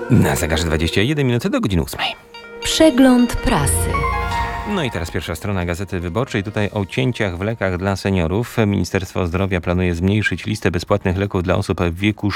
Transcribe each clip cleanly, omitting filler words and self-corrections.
Na zegarze 21 minut do godziny 8. Przegląd prasy. No i teraz pierwsza strona Gazety Wyborczej. Tutaj o cięciach w lekach dla seniorów. Ministerstwo Zdrowia planuje zmniejszyć listę bezpłatnych leków dla osób w wieku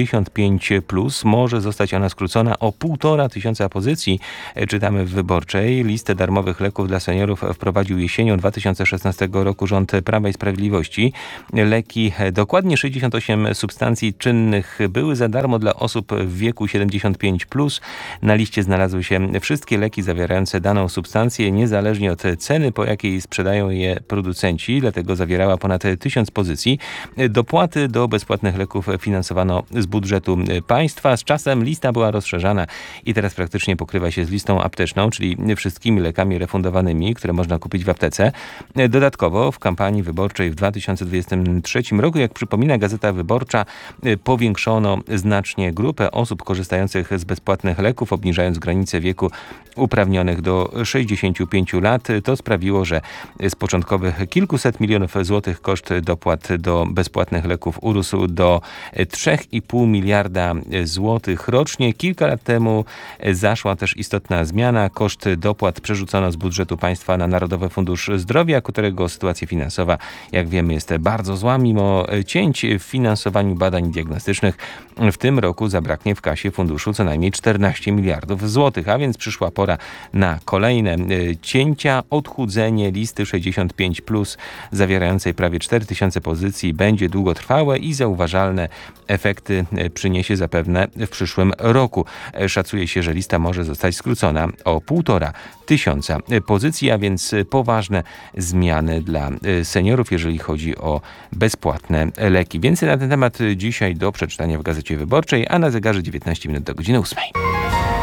65+. Może zostać ona skrócona o 1500 pozycji. Czytamy w Wyborczej. Listę darmowych leków dla seniorów wprowadził jesienią 2016 roku rząd Prawa i Sprawiedliwości. Leki, dokładnie 68 substancji czynnych, były za darmo dla osób w wieku 75+. Na liście znalazły się wszystkie leki zawierające daną substancję, niezależnie od ceny, po jakiej sprzedają je producenci, dlatego zawierała ponad 1000 pozycji. Dopłaty do bezpłatnych leków finansowano z budżetu państwa. Z czasem lista była rozszerzana i teraz praktycznie pokrywa się z listą apteczną, czyli wszystkimi lekami refundowanymi, które można kupić w aptece. Dodatkowo w kampanii wyborczej w 2023 roku, jak przypomina Gazeta Wyborcza, powiększono znacznie grupę osób korzystających z bezpłatnych leków, obniżając granicę wieku uprawnionych do 65 lat. To sprawiło, że z początkowych kilkuset milionów złotych koszt dopłat do bezpłatnych leków urósł do 3,5 miliarda złotych rocznie. Kilka lat temu zaszła też istotna zmiana. Koszt dopłat przerzucono z budżetu państwa na Narodowy Fundusz Zdrowia, którego sytuacja finansowa, jak wiemy, jest bardzo zła. Mimo cięć w finansowaniu badań diagnostycznych w tym roku zabraknie w kasie funduszu co najmniej 14 miliardów złotych, a więc przyszła pora na kolejne cięcia. Odchudzenie listy 65+, zawierającej prawie 4000 pozycji, będzie długotrwałe i zauważalne efekty przyniesie zapewne w przyszłym roku. Szacuje się, że lista może zostać skrócona o 1500 pozycji, a więc poważne zmiany dla seniorów, jeżeli chodzi o bezpłatne leki. Więcej na ten temat dzisiaj do przeczytania w Gazecie Wyborczej, a na zegarze 19 minut do godziny 8.